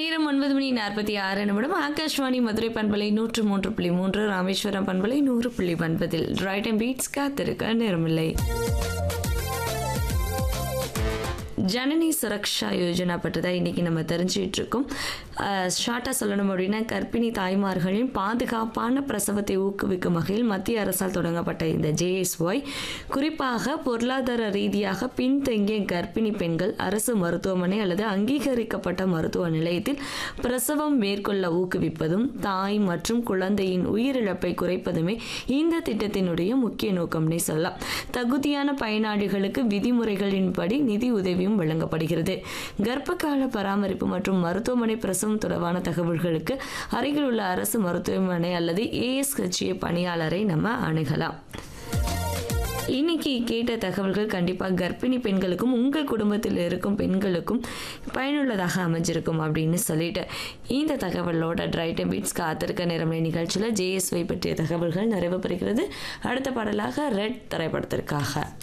நேரம் 9:46 ஆகாஷ்வாணி மதுரை பண்பலை 103.3 ராமேஸ்வரம் பண்பலை 100.9 ரைட் அண்ட் பீட்ஸ் காத்திருக்க நேரமில்லை. ஜனனி சுரக்ஷா யோஜனா பற்றி தான் இன்றைக்கி நம்ம தெரிஞ்சுக்கிட்டு இருக்கோம். ஷார்ட்டாக சொல்லணும் அப்படின்னா கர்ப்பிணி தாய்மார்களின் பாதுகாப்பான பிரசவத்தை ஊக்குவிக்கும் வகையில் மத்திய அரசால் தொடங்கப்பட்ட இந்த ஜேஎஸ்ஒய் குறிப்பாக பொருளாதார ரீதியாக பின்தங்கிய கர்ப்பிணி பெண்கள் அரசு மருத்துவமனை அல்லது அங்கீகரிக்கப்பட்ட மருத்துவ நிலையத்தில் பிரசவம் மேற்கொள்ள ஊக்குவிப்பதும் தாய் மற்றும் குழந்தையின் உயிரிழப்பை குறைப்பதுமே இந்த திட்டத்தினுடைய முக்கிய நோக்கம்னே சொல்லலாம். தகுதியான பயனாளிகளுக்கு விதிமுறைகளின்படி நிதி உதவியும் வழங்கப்படுகிறது. கர்ப்பகால பராமரிப்பு மற்றும் மருத்துவமனை பிரசவம் தொடர்பான தகவல்களுக்கு அருகில் உள்ள அரசு மருத்துவமனை அல்லது ASHA பணியாளரை நம்ம அணுகலாம். இன்னைக்கு கேட்ட தகவல்கள் கண்டிப்பாக கர்ப்பிணி பெண்களுக்கும் உங்கள் குடும்பத்தில் இருக்கும் பெண்களுக்கும் பயனுள்ளதாக அமைஞ்சிருக்கும் அப்படின்னு சொல்லிட்டு இந்த தகவலோட ரைட் அண்ட் பீட்ஸ் காத்திருக்க நேரமலை நிகழ்ச்சியில் JSY பற்றிய தகவல்கள் நிறைவு பெறுகிறது. அடுத்த பாடலாக ரெட் திரைப்படத்திற்காக